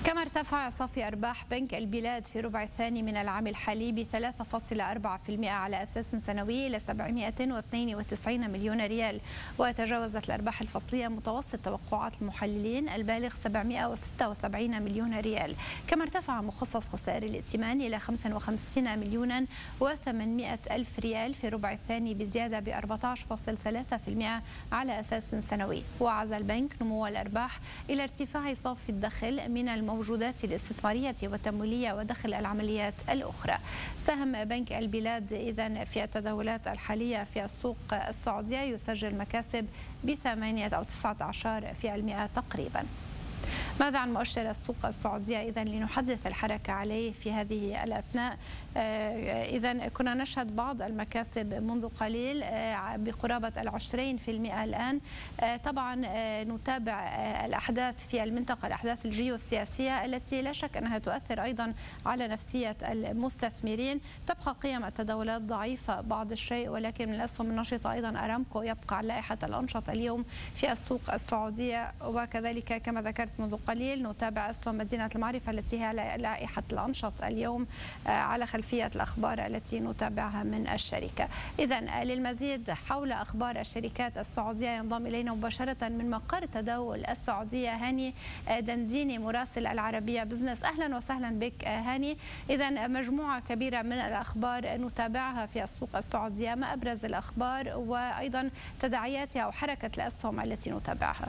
كما ارتفع صافي أرباح بنك البلاد في ربع الثاني من العام الحالي ب 3.4% على أساس سنوي إلى 792 مليون ريال، وتجاوزت الأرباح الفصلية متوسط توقعات المحللين البالغ 776 مليون ريال. كما ارتفع مخصص خسائر الائتمان إلى 55 مليون و800 ألف ريال في الربع الثاني بزيادة ب 14.3% على أساس سنوي. وعزى البنك نمو الأرباح إلى ارتفاع صافي الدخل من الموجودات الاستثمارية والتمويلية ودخل العمليات الأخرى. ساهم بنك البلاد إذن في التداولات الحالية في السوق السعودية يسجل مكاسب ب8 أو 19% تقريبا. ماذا عن مؤشر السوق السعودية إذن لنحدث الحركة عليه في هذه الأثناء؟ إذن كنا نشهد بعض المكاسب منذ قليل بقرابة 20% الآن. طبعا نتابع الأحداث في المنطقة، الأحداث الجيوسياسية التي لا شك أنها تؤثر أيضا على نفسية المستثمرين. تبقى قيم التداولات ضعيفة بعض الشيء، ولكن من الأسهم النشطة أيضا أرامكو يبقى على لائحة الأنشط اليوم في السوق السعودية، وكذلك كما ذكرت منذ قليل نتابع أسهم مدينة المعرفة التي هي لائحة الأنشط اليوم على خلفية الأخبار التي نتابعها من الشركة. إذن للمزيد حول أخبار الشركات السعودية ينضم إلينا مباشرة من مقر تداول السعودية هاني دنديني مراسل العربية بزنس. أهلا وسهلا بك هاني. إذن مجموعة كبيرة من الأخبار نتابعها في السوق السعودية، ما أبرز الأخبار وأيضا تداعياتها وحركة الأسهم التي نتابعها؟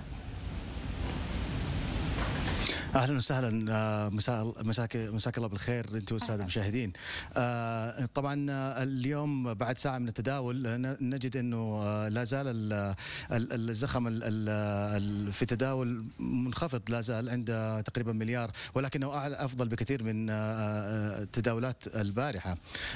اهلا وسهلا، مساك الله بالخير انت والساده المشاهدين. طبعا اليوم بعد ساعه من التداول نجد انه لا زال الزخم في التداول منخفض، لا زال عند تقريبا مليار، ولكنه افضل بكثير من تداولات البارحه.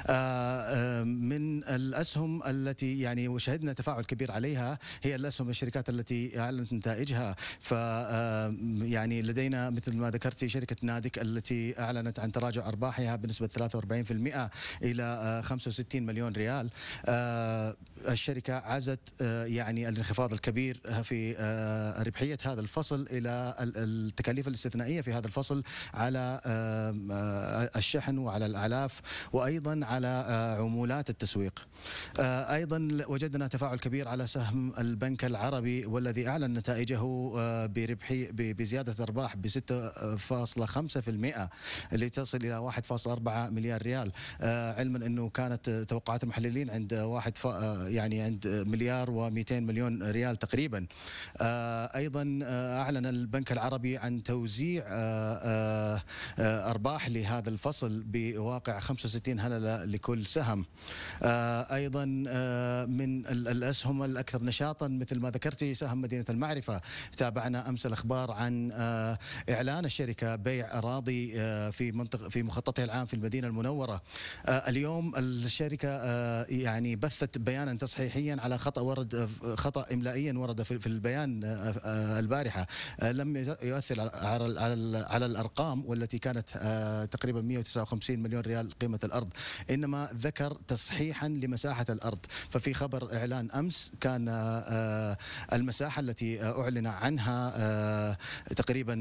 من الاسهم التي يعني وشهدنا تفاعل كبير عليها هي الاسهم الشركات التي اعلنت نتائجها. ف يعني لدينا مثل ما ذكرتي شركة نادك التي أعلنت عن تراجع أرباحها بنسبة 43% إلى 65 مليون ريال. الشركة عزت يعني الانخفاض الكبير في ربحية هذا الفصل إلى التكاليف الاستثنائية في هذا الفصل على الشحن وعلى الأعلاف وأيضا على عمولات التسويق. أيضا وجدنا تفاعل كبير على سهم البنك العربي والذي أعلن نتائجه بزيادة أرباح ب 6.5% اللي تصل إلى 1.4 مليار ريال، علما أنه كانت توقعات المحللين عند عند مليار و200 مليون ريال تقريبا. أيضا أعلن البنك العربي عن توزيع أرباح لهذا الفصل بواقع 65 هللة لكل سهم. أيضا من الأسهم الأكثر نشاطا مثل ما ذكرتي سهم مدينة المعرفة. تابعنا أمس الأخبار عن إعلان الشركة بيع أراضي في مخططها العام في المدينة المنورة. اليوم الشركة يعني بثت بيانا تصحيحيا على خطأ إملائيا ورد في البيان البارحة، لم يؤثر على الأرقام والتي كانت تقريبا 159 مليون ريال قيمة الأرض، إنما ذكر تصحيحا لمساحة الأرض. ففي خبر إعلان أمس كان المساحة التي أعلن عنها تقريبا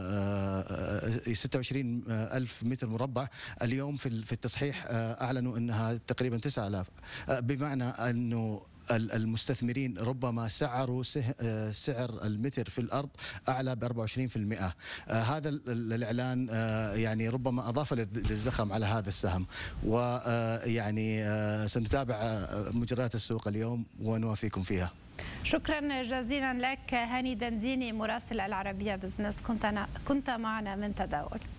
26 ألف متر مربع، اليوم في التصحيح أعلنوا أنها تقريبا 9000، بمعنى أنه المستثمرين ربما سعروا سعر المتر في الأرض أعلى ب 24%. هذا الإعلان يعني ربما أضاف للزخم على هذا السهم، ويعني سنتابع مجريات السوق اليوم ونوافيكم فيها. شكرا جزيلا لك هاني دنديني مراسل العربية بزنس، كنت معنا من تداول.